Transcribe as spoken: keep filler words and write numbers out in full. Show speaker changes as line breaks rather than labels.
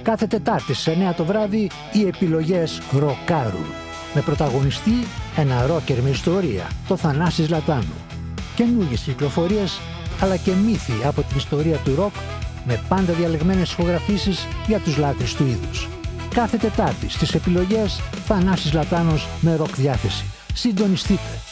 Κάθε Τετάρτη στις εννιά το βράδυ οι επιλογές ροκάρουν. Με πρωταγωνιστή ένα ρόκερ με ιστορία, το Θανάσης Λατάνου. Καινούργιες κυκλοφορίες αλλά και μύθοι από την ιστορία του ροκ με πάντα διαλεγμένες ηχογραφήσεις για τους λάτρεις του είδους. Κάθε Τετάρτη στις επιλογές Θανάσης Λατάνος με ροκ διάθεση. Συντονιστείτε!